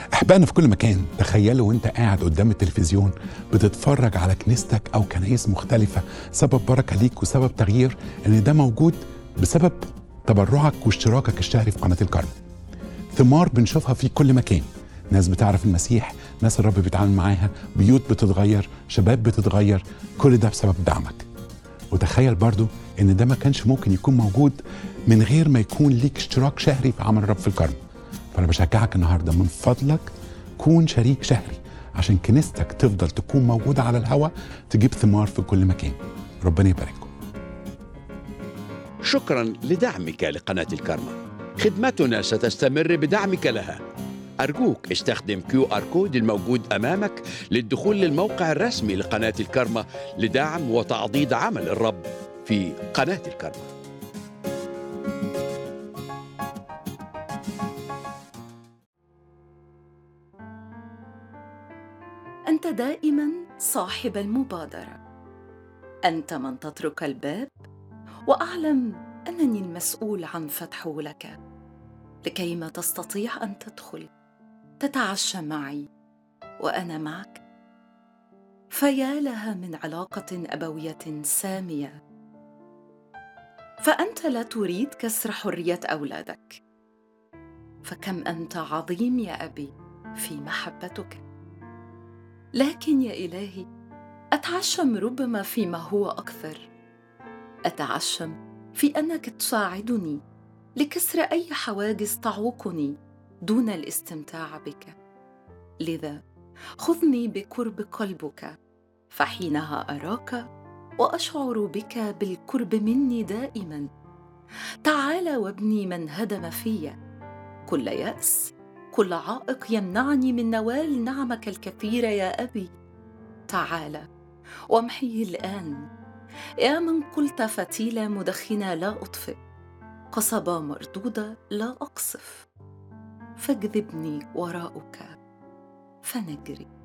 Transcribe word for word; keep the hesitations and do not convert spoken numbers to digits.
أحبائنا في كل مكان، تخيلوا وانت قاعد قدام التلفزيون بتتفرج على كنيستك أو كنايس مختلفة، سبب بركة ليك وسبب تغيير، إن ده موجود بسبب تبرعك واشتراكك الشهري في قناة الكرم. ثمار بنشوفها في كل مكان، ناس بتعرف المسيح، ناس الرب بيتعامل معاها، بيوت بتتغير، شباب بتتغير، كل ده بسبب دعمك. وتخيل برضو إن ده ما كانش ممكن يكون موجود من غير ما يكون ليك اشتراك شهري في عمل الرب في الكرم. فأنا بشجعك النهاردة من فضلك كون شريك شهري عشان كنيستك تفضل تكون موجودة على الهواء، تجيب ثمار في كل مكان. ربنا يبارككم. شكرا لدعمك لقناة الكرمة. خدمتنا ستستمر بدعمك لها. أرجوك استخدم كيو آر كود الموجود أمامك للدخول للموقع الرسمي لقناة الكرمة لدعم وتعضيد عمل الرب في قناة الكرمة. أنت دائما صاحب المبادرة، أنت من تطرق الباب، وأعلم أنني المسؤول عن فتحه لك لكيما تستطيع أن تدخل تتعشى معي وأنا معك. فيا لها من علاقة أبوية سامية. فأنت لا تريد كسر حرية أولادك، فكم أنت عظيم يا أبي في محبتك. لكن يا إلهي، أتعشم ربما فيما هو أكثر، أتعشم في أنك تساعدني لكسر أي حواجز تعوقني دون الاستمتاع بك. لذا خذني بقرب قلبك، فحينها أراك وأشعر بك بالقرب مني دائما. تعال وابني من هدم في كل يأس، كل عائق يمنعني من نوال نعمك الكثيرة يا أبي. تعال وامحيه الآن، يا من قلت فتيلة مدخنة لا أطفئ، قصبة مردودة لا أقصف. فاجذبني وراءك فنجري.